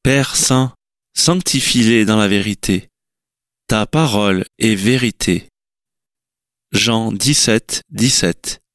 Père saint, sanctifie-les dans la vérité. Ta parole est vérité. Jean 17, 17.